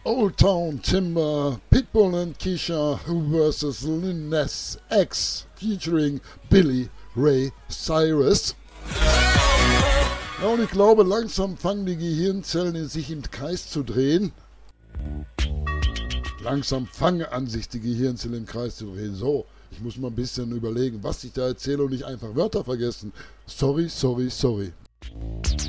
Old Town Timber, Pitbull and Keisha vs. Lil Nas X featuring Billy Ray Cyrus. Ja, und ich glaube, langsam fangen die Gehirnzellen in sich im Kreis zu drehen. Langsam fangen an, sich die Gehirnzellen im Kreis zu drehen. So, ich muss mal ein bisschen überlegen, was ich da erzähle und nicht einfach Wörter vergessen. Sorry.